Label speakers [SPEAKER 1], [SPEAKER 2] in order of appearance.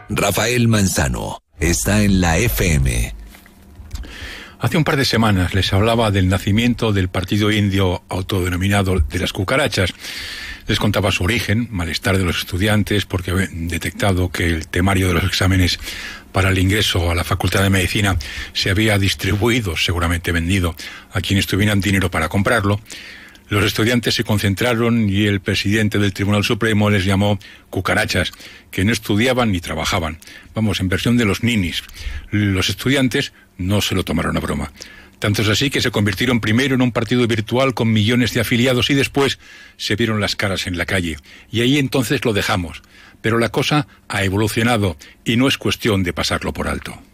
[SPEAKER 1] Rafael Manzano está en la FM.
[SPEAKER 2] Hace un par de semanas les hablaba del nacimiento del partido indio autodenominado de las cucarachas. Les contaba su origen, malestar de los estudiantes porque habían detectado que el temario de los exámenes para el ingreso a la Facultad de Medicina se había distribuido, seguramente vendido, a quienes tuvieran dinero para comprarlo. Los estudiantes se concentraron y el presidente del Tribunal Supremo les llamó cucarachas, que no estudiaban ni trabajaban. Vamos, en versión de los ninis. Los estudiantes no se lo tomaron a broma. Tanto es así que se convirtieron primero en un partido virtual con millones de afiliados y después se vieron las caras en la calle. Y ahí entonces lo dejamos. Pero la cosa ha evolucionado y no es cuestión de pasarlo por alto.